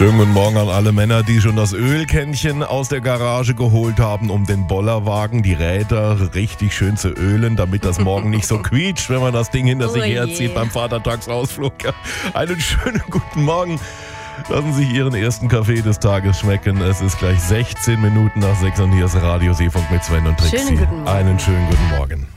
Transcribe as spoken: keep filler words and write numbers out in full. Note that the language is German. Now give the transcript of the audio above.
Schönen guten Morgen an alle Männer, die schon das Ölkännchen aus der Garage geholt haben, um den Bollerwagen, die Räder richtig schön zu ölen, damit das morgen nicht so quietscht, wenn man das Ding hinter sich Oh herzieht je. beim Vatertagsausflug. Ja, einen schönen guten Morgen. Lassen Sie sich Ihren ersten Kaffee des Tages schmecken. Es ist gleich sechzehn Minuten nach sechs und hier ist Radio Seefunk mit Sven und Trixie. Schönen guten Morgen. Einen schönen guten Morgen.